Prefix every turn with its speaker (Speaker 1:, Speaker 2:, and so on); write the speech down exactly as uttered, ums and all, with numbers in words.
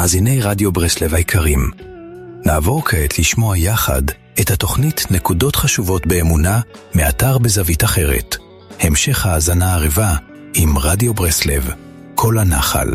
Speaker 1: מאזיני רדיו ברסלב היקרים, נעבור כעת לשמוע יחד את התוכנית נקודות חשובות באמונה מאתר בזווית אחרת. המשך האזנה ערבה עם רדיו ברסלב, כל הנחל.